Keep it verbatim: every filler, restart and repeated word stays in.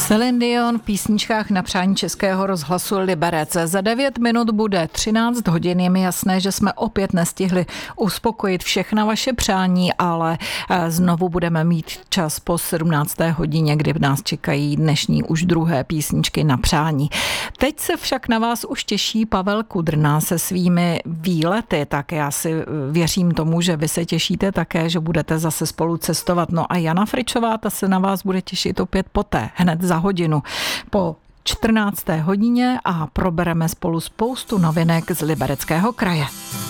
Celine Dion v písničkách na přání Českého rozhlasu Liberec. Za devět minut bude třináct hodin. Je mi jasné, že jsme opět nestihli uspokojit všechna vaše přání, ale znovu budeme mít čas po sedmnácté hodině, kdy nás čekají dnešní už druhé písničky na přání. Teď se však na vás už těší Pavel Kudrna se svými výlety, tak já si věřím tomu, že vy se těšíte také, že budete zase spolu cestovat. No a Jana Fričová, ta se na vás bude těšit opět poté, hned za hodinu po čtrnácté hodině a probereme spolu spoustu novinek z Libereckého kraje.